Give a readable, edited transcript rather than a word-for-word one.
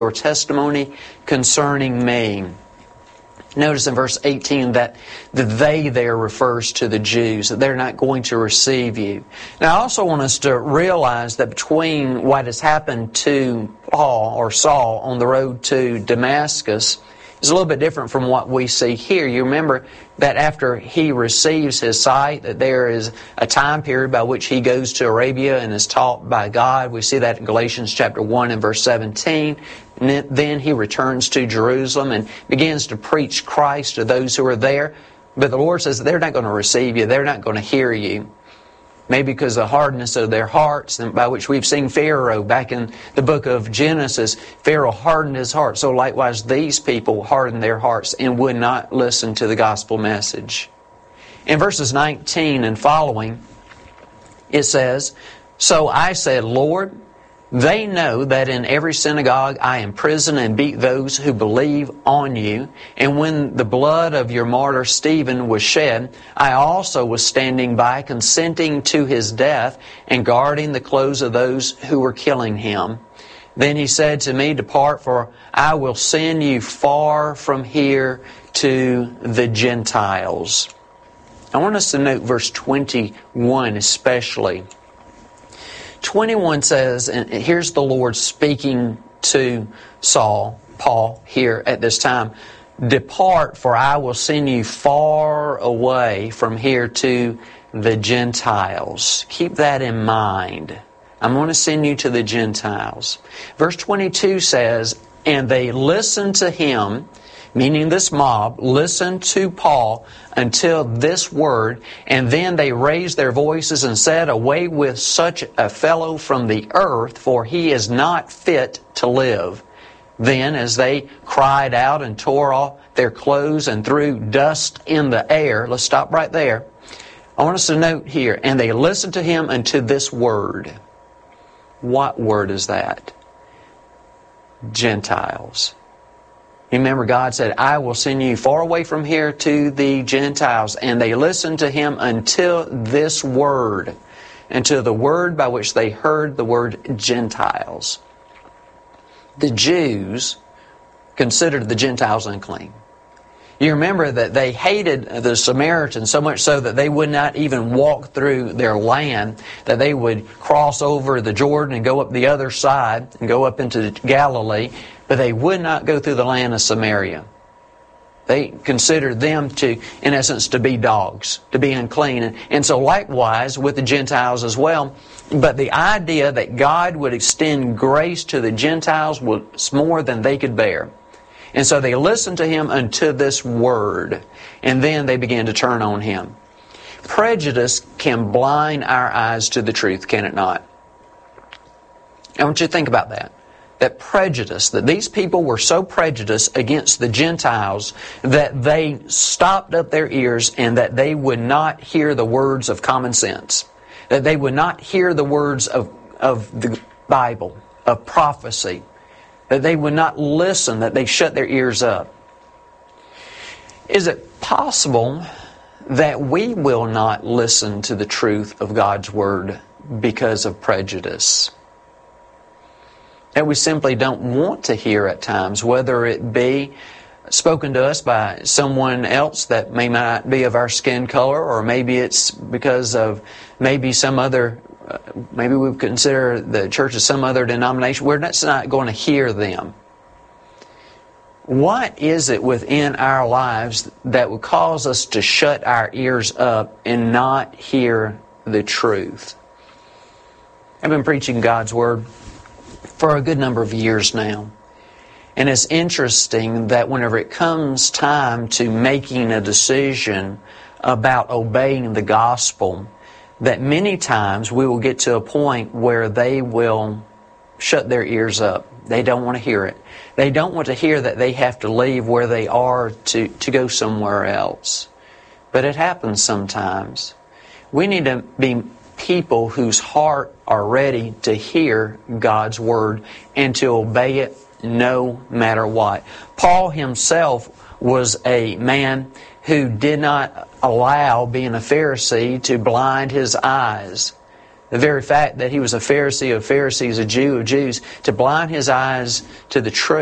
your testimony concerning me. Notice in verse 18 that the they there refers to the Jews, that they're not going to receive you. Now I also want us to realize that between what has happened to Paul or Saul on the road to Damascus is a little bit different from what we see here. You remember that after he receives his sight, that there is a time period by which he goes to Arabia and is taught by God. We see that in Galatians chapter 1 and verse 17. And then he returns to Jerusalem and begins to preach Christ to those who are there. But the Lord says they're not going to receive you. They're not going to hear you. Maybe because of the hardness of their hearts, by which we've seen Pharaoh back in the book of Genesis. Pharaoh hardened his heart. So likewise, these people hardened their hearts and would not listen to the gospel message. In verses 19 and following, it says, "So I said, Lord, they know that in every synagogue I imprison and beat those who believe on you. And when the blood of your martyr Stephen was shed, I also was standing by, consenting to his death and guarding the clothes of those who were killing him. Then he said to me, Depart, for I will send you far from here to the Gentiles." I want us to note verse 21 especially. 21 says, and here's the Lord speaking to Paul here at this time, "Depart, for I will send you far away from here to the Gentiles." Keep that in mind. I'm going to send you to the Gentiles. Verse 22 says, "And they listened to him," meaning this mob, "listened to Paul until this word, and then they raised their voices and said, Away with such a fellow from the earth, for he is not fit to live. Then as they cried out and tore off their clothes and threw dust in the air," let's stop right there. I want us to note here, "and they listened to him unto this word." What word is that? Gentiles. Remember, God said, "I will send you far away from here to the Gentiles." And they listened to him until this word, until the word by which they heard the word Gentiles. The Jews considered the Gentiles unclean. You remember that they hated the Samaritans so much so that they would not even walk through their land, that they would cross over the Jordan and go up the other side and go up into Galilee, but they would not go through the land of Samaria. They considered them to, in essence, to be dogs, to be unclean. And so likewise with the Gentiles as well. But the idea that God would extend grace to the Gentiles was more than they could bear. And so they listened to him unto this word, and then they began to turn on him. Prejudice can blind our eyes to the truth, can it not? I want you to think about that. That prejudice, that these people were so prejudiced against the Gentiles that they stopped up their ears and that they would not hear the words of common sense. That they would not hear the words of the Bible, of prophecy. That they would not listen, that they shut their ears up. Is it possible that we will not listen to the truth of God's Word because of prejudice? That we simply don't want to hear at times, whether it be spoken to us by someone else that may not be of our skin color, or maybe it's because of maybe some other, maybe we consider the church as some other denomination. We're not going to hear them. What is it within our lives that would cause us to shut our ears up and not hear the truth? I've been preaching God's Word for a good number of years now. And it's interesting that whenever it comes time to making a decision about obeying the gospel, that many times we will get to a point where they will shut their ears up. They don't want to hear it. They don't want to hear that they have to leave where they are to go somewhere else. But it happens sometimes. We need to be people whose heart are ready to hear God's Word and to obey it no matter what. Paul himself was a man who did not allow being a Pharisee to blind his eyes. the very fact that he was a Pharisee of Pharisees, a Jew of Jews, to blind his eyes to the truth.